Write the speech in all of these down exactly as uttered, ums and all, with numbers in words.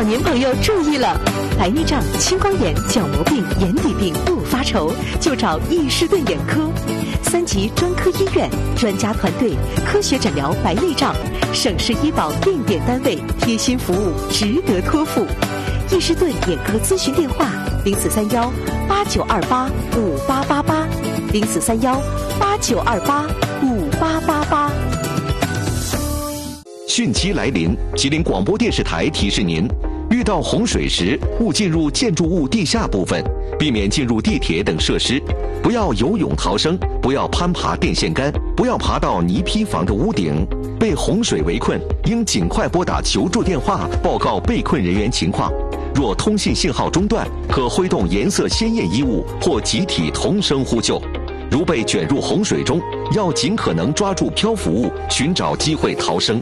年朋友注意了，白内障、青光眼、角膜病、眼底病不发愁，就找易士顿眼科。三级专科医院，专家团队，科学诊疗白内障，省市医保定点单位，贴心服务，值得托付。易士顿眼科咨询电话：零四三幺八九二八五八八八，零四三幺八九二八五八八八。 汛期来临，吉林广播电视台提示您：遇到洪水时，勿进入建筑物地下部分，避免进入地铁等设施，不要游泳逃生，不要攀爬电线杆，不要爬到泥坯房的屋顶。被洪水围困，应尽快拨打求助电话，报告被困人员情况。若通信信号中断，可挥动颜色鲜艳衣物或集体同声呼救。如被卷入洪水中，要尽可能抓住漂浮物，寻找机会逃生。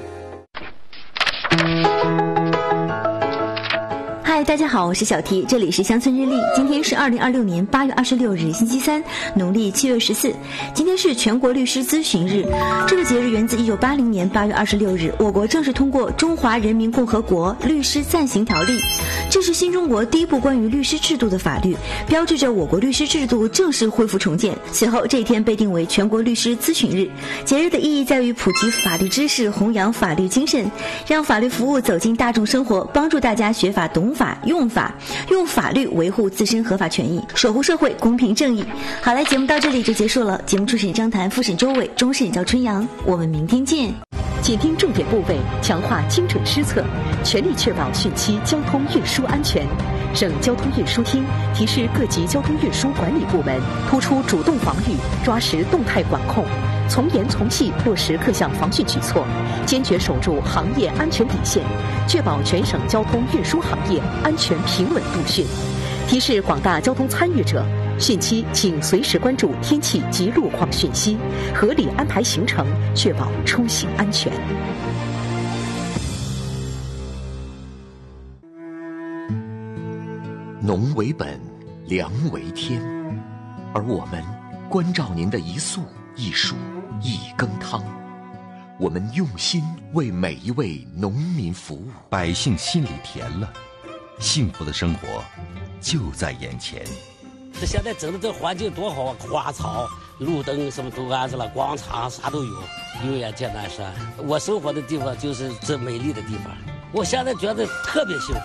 嗨，大家好，我是小提，这里是乡村日历。今天是二零二六年八月二十六日，星期三，农历七月十四。今天是全国律师咨询日。这个节日源自一九八零年八月二十六日，我国正式通过《中华人民共和国律师暂行条例》，这是新中国第一部关于律师制度的法律，标志着我国律师制度正式恢复重建。随后，这一天被定为全国律师咨询日。节日的意义在于普及法律知识，弘扬法律精神，让法律服务走进大众生活，帮助大家学法、懂法、用法，用法律维护自身合法权益，守护社会公平正义。好了，节目到这里就结束了。节目初审张谭，复审周伟，终审叫春阳。我们明天见。 紧盯重点部位，强化精准施策，全力确保汛期交通运输安全。省交通运输厅提示各级交通运输管理部门，突出主动防御，抓实动态管控，从严从细落实各项防汛举措，坚决守住行业安全底线，确保全省交通运输行业安全平稳度汛。提示广大交通参与者，汛期请随时关注天气及路况讯息，合理安排行程，确保出行安全。 农为本，粮为天，而我们关照您的一粟一黍一羹汤，我们用心为每一位农民服务， 百姓心里甜了，幸福的生活就在眼前。 这现在整的这环境多好啊，花草、路灯什么都安置了，广场啥都有，永远见南山。我生活的地方就是这美丽的地方，我现在觉得特别幸福。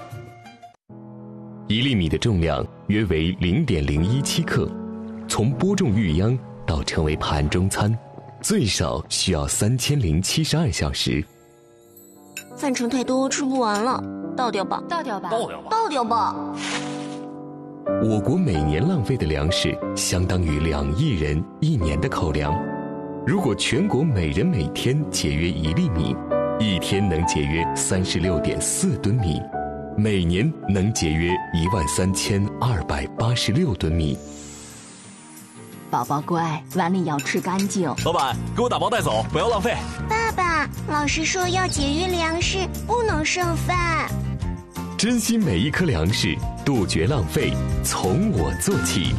一粒米的重量约为零点零一七克，从播种育秧到成为盘中餐，最少需要三千零七十二小时。 饭盛太多，吃不完了，倒掉吧， 倒掉吧， 倒掉吧， 倒掉吧。 我国每年浪费的粮食相当于两亿人一年的口粮。如果全国每人每天节约一粒米，一天能节约三十六点四吨米，每年能节约一万三千二百八十六吨米。 宝宝乖，碗里要吃干净。 老板，给我打包带走，不要浪费。 爸爸，老师说要节约粮食，不能剩饭。 珍惜每一颗粮食，杜绝浪费，从我做起。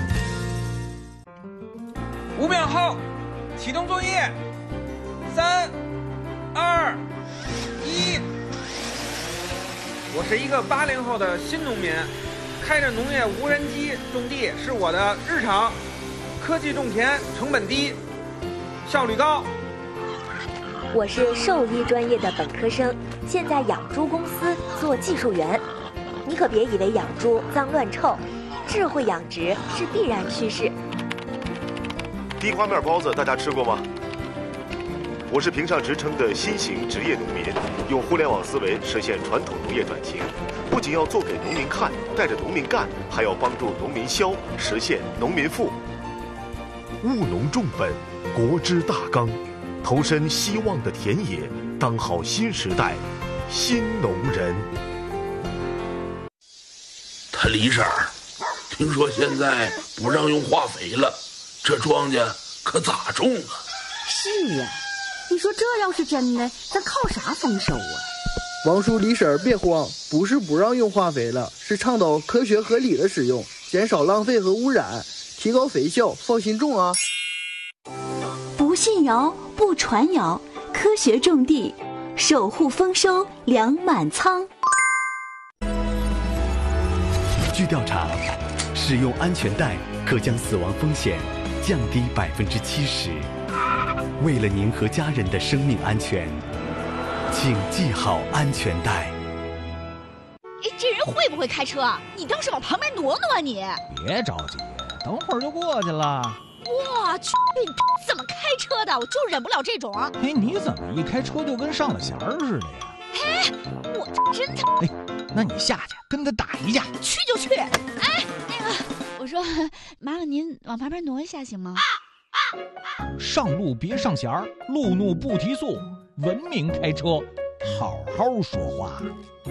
五秒后，启动作业。三、二、一。我是一个八零后的新农民，开着农业无人机种地是我的日常。科技种田，成本低，效率高。 我是兽医专业的本科生，现在养猪公司做技术员。你可别以为养猪脏乱臭，智慧养殖是必然趋势。 地瓜面包子大家吃过吗？我是评上职称的新型职业农民，用互联网思维实现传统农业转型，不仅要做给农民看，带着农民干，还要帮助农民消，实现农民富。务农重本，国之大纲，投身希望的田野，当好新时代新农人。 他李婶儿，听说现在不让用化肥了，这庄稼可咋种啊？ 是呀，你说这要是真的，咱靠啥丰收啊？ 王叔李婶儿别慌，不是不让用化肥了，是倡导科学合理的使用，减少浪费和污染，提高肥效，放心种啊！ 不信谣，不传谣，科学种地，守护丰收，粮满仓。 据调查，使用安全带可将死亡风险降低百分之七十。为了您和家人的生命安全，请系好安全带。 哎，这人会不会开车？你倒是往旁边挪挪啊你！ 别着急，等会儿就过去了。 我去，你怎么开车的？我就忍不了这种。 哎，你怎么一开车就跟上了弦儿似的呀？ 哎，我真的…… 哎，那你下去跟他打一架。 去就去。哎，那个，我说，麻烦您往旁边挪一下行吗？ 上路别上弦儿，路怒不提速，文明开车，好好说话。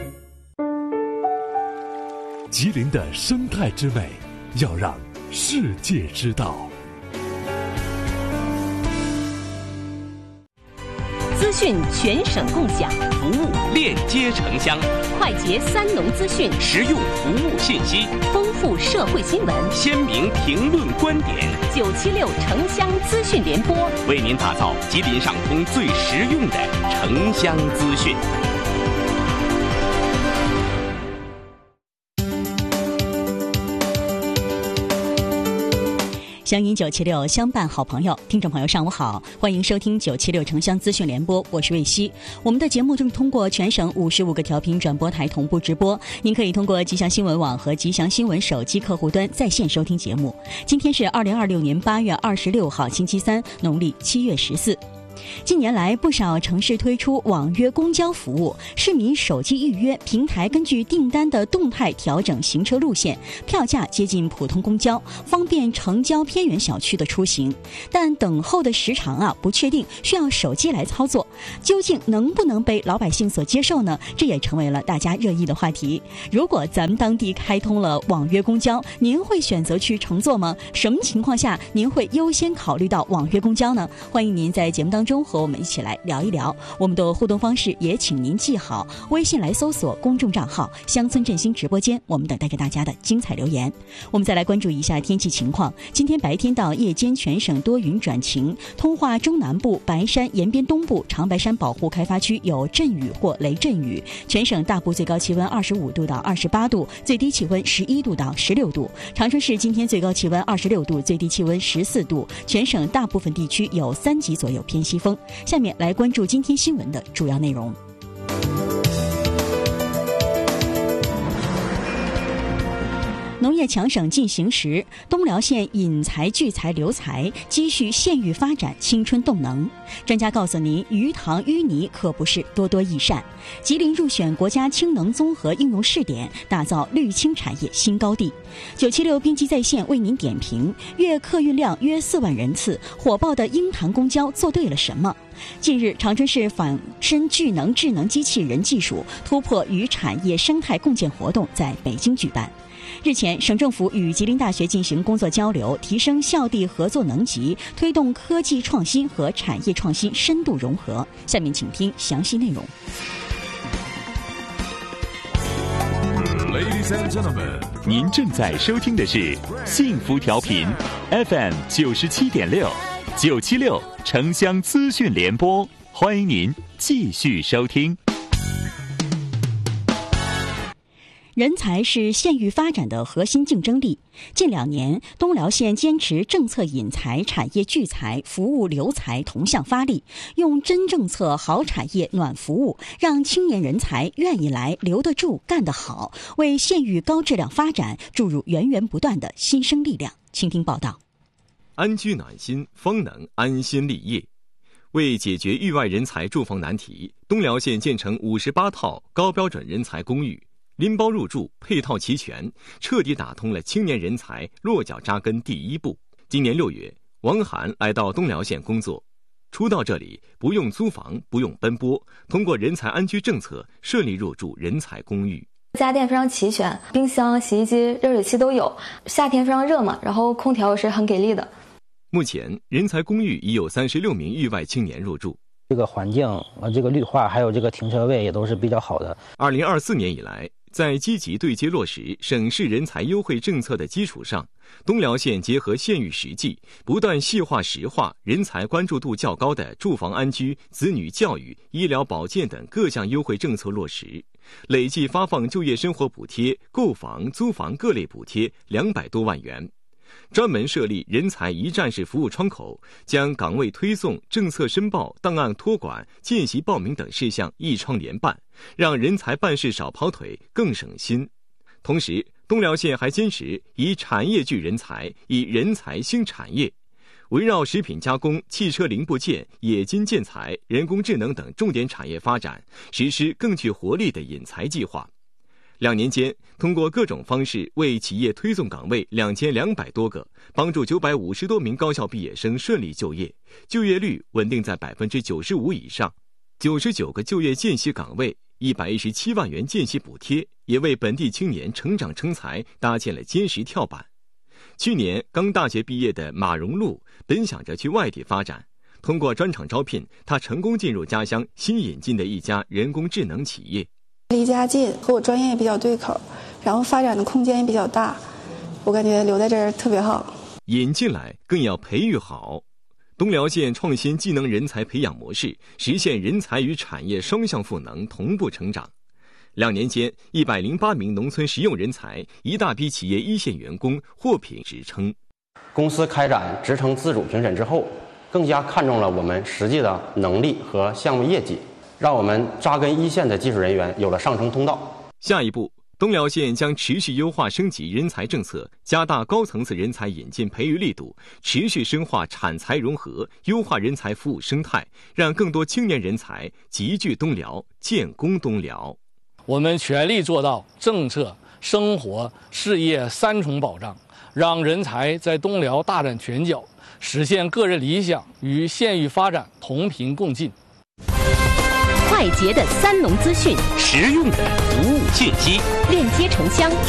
吉林的生态之美，要让世界知道。 资讯全省共享， 服务链接城乡， 快捷三农资讯， 实用服务信息， 丰富社会新闻， 鲜明评论观点。 九七六城乡资讯联播， 为您打造吉林上通最实用的城乡资讯。 祥云九七六相伴好朋友，听众朋友上午好，欢迎收听九七六城乡资讯联播，我是魏希。我们的节目正通过全省五十五个调频转播台同步直播，您可以通过吉祥新闻网和吉祥新闻手机客户端在线收听节目。今天是二零二六年八月二十六号星期三，农历七月十四。近年来，不少城市推出网约公交服务，市民手机预约，平台根据订单的动态调整行车路线，票价接近普通公交，方便城郊偏远小区的出行。但等候的时长啊不确定，需要手机来操作，究竟能不能被老百姓所接受呢？这也成为了大家热议的话题。如果咱们当地开通了网约公交，您会选择去乘坐吗？什么情况下您会优先考虑到网约公交呢？欢迎您在节目当中和我们一起来聊一聊。我们的互动方式也请您记好，微信来搜索公众账号乡村振兴直播间，我们等待着大家的精彩留言。我们再来关注一下天气情况，今天白天到夜间全省多云转晴，通化中南部、白山延边东部、长白山保护开发区有阵雨或雷阵雨，全省大部最高气温二十五度到二十八度，最低气温十一度到十六度。长春市今天最高气温二十六度，最低气温十四度，全省大部分地区有三级左右偏西风。下面来关注今天新闻的主要内容。农业强省进行时，东辽县引才聚才留才，积蓄县域发展青春动能。专家告诉您，鱼塘淤泥可不是多多益善。吉林入选国家氢能综合应用试点，打造绿氢产业新高地。九七六编辑在线为您点评：月客运量约四万人次，火爆的鹰潭公交做对了什么？近日，长春市仿生智能智能机器人技术突破与产业生态共建活动在北京举办。日前，省政府与吉林大学进行工作交流，提升校地合作能级，推动科技创新和产业创新深度融合。下面请听详细内容。 Ladies and gentlemen， 您正在收听的是幸福调频 F M 九十七点六，九七六城乡资讯联播，欢迎您继续收听。 人才是县域发展的核心竞争力。近两年，东辽县坚持政策引才、产业聚才、服务留才同向发力，用真政策、好产业、暖服务，让青年人才愿意来、留得住、干得好，为县域高质量发展注入源源不断的新生力量。请听报道。 安居暖心，方能安心立业。为解决域外人才住房难题，东辽县建成五十八套高标准人才公寓。拎包入住，配套齐全，彻底打通了青年人才落脚扎根第一步。今年六月，王涵来到东辽县工作，初到这里不用租房，不用奔波，通过人才安居政策顺利入住人才公寓。 家电非常齐全，冰箱、洗衣机、热水器都有。夏天非常热嘛，然后空调是很给力的。 目前，人才公寓已有三十六名域外青年入住。 这个环境、呃，这个绿化，还有这个停车位也都是比较好的。 二零二四年以来，在积极对接落实省市人才优惠政策的基础上， 东辽县结合县域实际，不断细化实化人才关注度较高的住房安居、子女教育、医疗保健等各项优惠政策落实，累计发放就业生活补贴、购房、租房各类补贴两百多万元。专门设立人才一站式服务窗口，将岗位推送、政策申报、档案托管、见习报名等事项一窗联办，让人才办事少跑腿，更省心。同时，东辽县还坚持以产业聚人才，以人才兴产业，围绕食品加工、汽车零部件、冶金建材、人工智能等重点产业发展，实施更具活力的引才计划。两年间，通过各种方式为企业推送岗位两千两百多个，帮助九百五十多名高校毕业生顺利就业，就业率稳定在百分之九十五以上。九十九个就业见习岗位，一百一十七万元见习补贴，也为本地青年成长成才搭建了坚实跳板。去年刚大学毕业的马荣禄本想着去外地发展，通过专场招聘，他成功进入家乡新引进的一家人工智能企业。 离家近，和我专业也比较对口，然后发展的空间也比较大，我感觉留在这儿特别好。 引进来更要培育好。东辽县创新技能人才培养模式，实现人才与产业双向赋能同步成长。两年间，一百零八名农村实用人才，一大批企业一线员工获评职称。 公司开展职称自主评审之后，更加看重了我们实际的能力和项目业绩，让我们扎根一线的技术人员有了上升通道。 下一步，东辽县将持续优化升级人才政策，加大高层次人才引进培育力度，持续深化产财融合，优化人才服务生态，让更多青年人才集聚东辽，建功东辽。 我们全力做到政策、生活、事业三重保障，让人才在东辽大展拳脚，实现个人理想与县域发展同频共进。 快捷的三农资讯， 实用的服务信息， 链接城乡。